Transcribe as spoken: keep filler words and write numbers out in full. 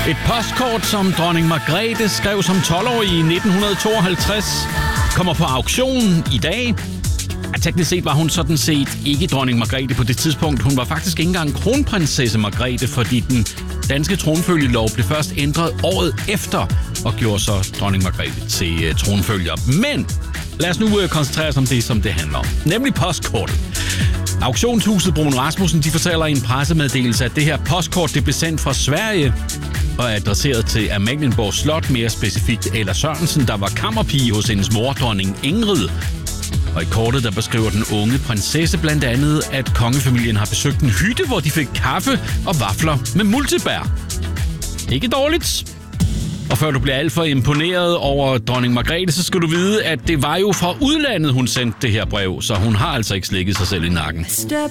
Et postkort, som dronning Margrethe skrev som tolv-årig i nitten tooghalvtreds, kommer på auktion i dag. Ja, teknisk set var hun sådan set ikke dronning Margrethe på det tidspunkt. Hun var faktisk ikke engang kronprinsesse Margrethe, fordi den danske tronfølgelov blev først ændret året efter og gjorde så dronning Margrethe til uh, tronfølger. Men lad os nu uh, koncentrere os om det, som det handler om, nemlig postkortet. Auktionshuset Bruun Rasmussen, de fortæller i en pressemeddelelse, at det her postkort det blev sendt fra Sverige og er adresseret til Amalienborg Slot, mere specifikt Ella Sørensen, der var kammerpige hos hendes mor, dronning Ingrid. Og i kortet der beskriver den unge prinsesse blandt andet, at kongefamilien har besøgt en hytte, hvor de fik kaffe og vafler med multebær. Ikke dårligt. Og før du bliver alt for imponeret over dronning Margrethe, så skal du vide, at det var jo fra udlandet, hun sendte det her brev, så hun har altså ikke slikket sig selv i nakken.